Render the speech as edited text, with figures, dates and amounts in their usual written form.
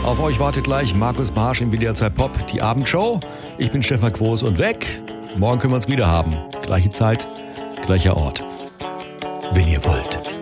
Auf euch wartet gleich Markus Barsch im WDR 2 Pop, die Abendshow. Ich bin Stefan Quos und weg. Morgen können wir uns wieder haben. Gleiche Zeit, gleicher Ort. Wenn ihr wollt.